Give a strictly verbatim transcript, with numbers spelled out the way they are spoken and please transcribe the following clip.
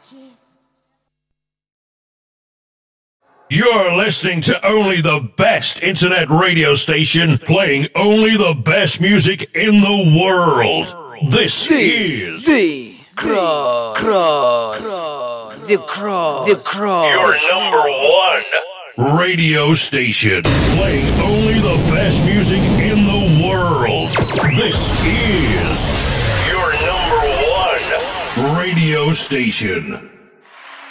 You're listening to only the best internet radio station playing only the best music in the world. This the, is the Cross, Cross, the Cross, the Cross. Your number one radio station playing only the best music in the world. This is your number one radio station.